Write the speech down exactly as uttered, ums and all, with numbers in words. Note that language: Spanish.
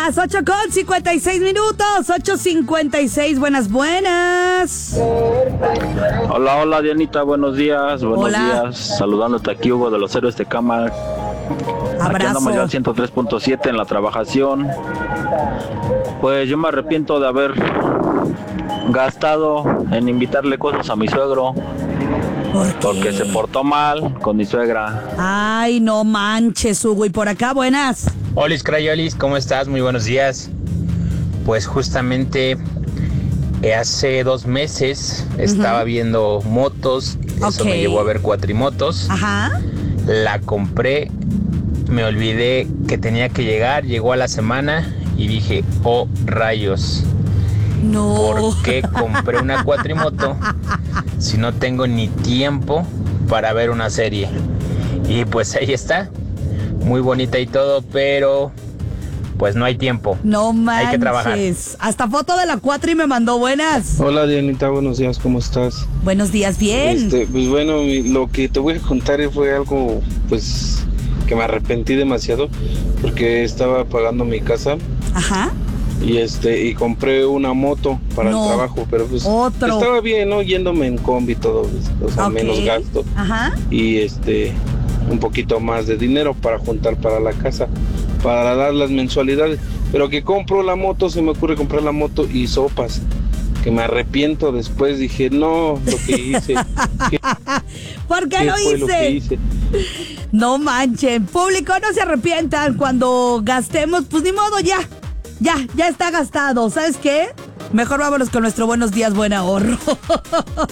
Las ocho con cincuenta y seis minutos, ocho cincuenta y seis, buenas, buenas. Hola, hola Dianita, buenos días, buenos Hola. días. Saludándote aquí, Hugo de los Héroes de Cama. Aquí Abrazo. andamos ya al ciento tres punto siete en la trabajación. Pues yo me arrepiento de haber gastado en invitarle cosas a mi suegro. ¿Por qué? Porque se portó mal con mi suegra. Ay, no manches, Hugo. Y por acá, buenas. Olis Crayolis, ¿cómo estás? Muy buenos días. Pues justamente eh, hace dos meses estaba viendo motos, eso Ok. me llevó a ver cuatrimotos. Ajá. La compré, me olvidé que tenía que llegar, llegó a la semana y dije, oh rayos, No. ¿por qué compré una cuatrimoto si no tengo ni tiempo para ver una serie? Y pues ahí está, muy bonita y todo, pero pues no hay tiempo. No manches. Hay que trabajar. Hasta foto de la cuatro y me mandó buenas. Hola Dianita, buenos días, ¿cómo estás? Buenos días, bien. Este, pues bueno, mi- lo que te voy a contar fue algo, pues, que me arrepentí demasiado porque estaba pagando mi casa Ajá. y este y compré una moto para No. el trabajo, pero pues Otro. estaba bien, ¿no? Yéndome en combi todo, pues, o sea, Ok. menos gasto Ajá. y este un poquito más de dinero para juntar para la casa, para dar las mensualidades. Pero que compro la moto, se me ocurre comprar la moto y sopas. Que me arrepiento después, dije, no, lo que hice. ¿Qué, ¿Por qué qué lo fue lo que hice? hice? No manchen. Público, no se arrepientan cuando gastemos. Pues ni modo, ya. Ya, ya está gastado. ¿Sabes qué? Mejor vámonos con nuestro buenos días, buen ahorro.